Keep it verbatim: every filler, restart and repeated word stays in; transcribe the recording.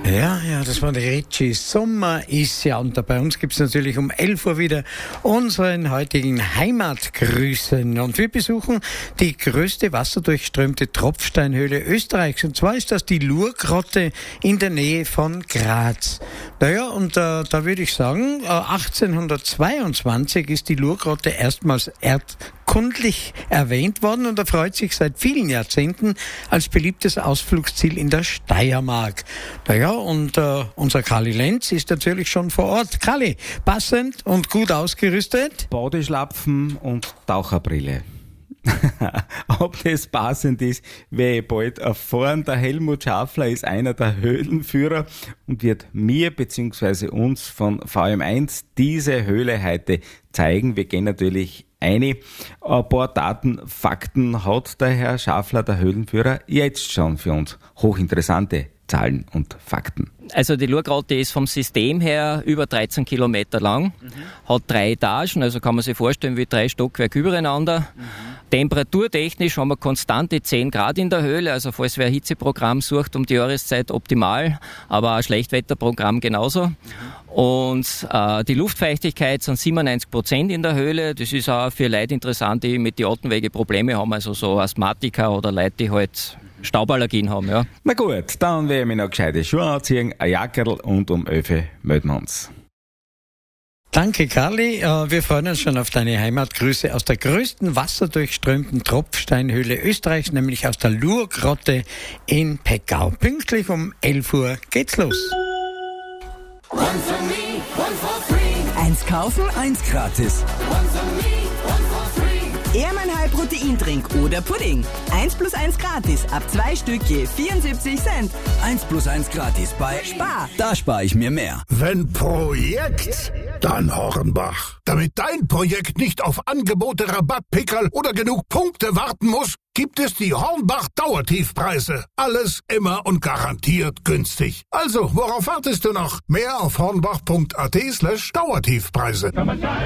Ja, ja, das war der Ritchie. Sommer ist ja, und bei uns gibt's natürlich um elf Uhr wieder unseren heutigen Heimatgrüßen. Und wir besuchen die größte wasserdurchströmte Tropfsteinhöhle Österreichs. Und zwar ist das die Lurgrotte in der Nähe von Graz. Naja, und äh, da würde ich sagen, äh, achtzehnhundertzweiundzwanzig ist die Lurgrotte erstmals erdkundlich erwähnt worden und erfreut sich seit vielen Jahrzehnten als beliebtes Ausflugsziel in der Steiermark. Naja, und äh, unser Karli Lenz ist natürlich schon vor Ort. Karli, passend und gut ausgerüstet? Badeschlapfen und Taucherbrille. Ob das passend ist, werde ich bald erfahren. Der Helmut Schaffler ist einer der Höhlenführer und wird mir bzw. uns von V M eins diese Höhle heute zeigen. Wir gehen natürlich eine. Ein paar Daten, Fakten hat der Herr Schaffler, der Höhlenführer, jetzt schon für uns. Hochinteressante Zahlen und Fakten. Also die Lurgrotte ist vom System her über dreizehn Kilometer lang, mhm. hat drei Etagen, also kann man sich vorstellen wie drei Stockwerke übereinander. Mhm. Temperaturtechnisch haben wir konstante zehn Grad in der Höhle, also falls wer ein Hitzeprogramm sucht um die Jahreszeit optimal, aber ein Schlechtwetterprogramm genauso. Mhm. Und äh, die Luftfeuchtigkeit sind siebenundneunzig Prozent in der Höhle. Das ist auch für Leute interessant, die mit den Atemwege Probleme haben, also so Asthmatiker oder Leute, die halt Stauballergien haben, ja. Na gut, dann werden wir noch gescheite Schuhe anziehen, ein Jackerl und um elf melden wir uns. Danke, Karli. Wir freuen uns schon auf deine Heimatgrüße aus der größten wasserdurchströmten Tropfsteinhöhle Österreichs, nämlich aus der Lurgrotte in Peckau. Pünktlich um elf Uhr geht's los. One for me, one for free. Eins kaufen, eins gratis. One for me, one for free. Ehrmann Proteindrink oder Pudding. Eins plus eins gratis. Ab zwei Stück je vierundsiebzig Cent. Eins plus eins gratis bei Spar. Da spare ich mir mehr. Wenn Projekt, dann Hornbach. Damit dein Projekt nicht auf Angebote, Rabattpickerl oder genug Punkte warten muss, gibt es die Hornbach Dauertiefpreise. Alles immer und garantiert günstig. Also, worauf wartest du noch? Mehr auf hornbach punkt at slash Dauertiefpreise.